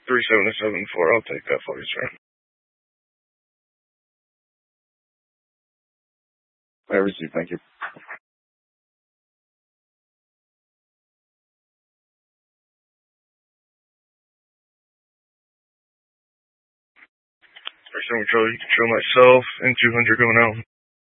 3774. I'll take that for you, sir. I received. Thank you. First, I'm control myself and 200 going out.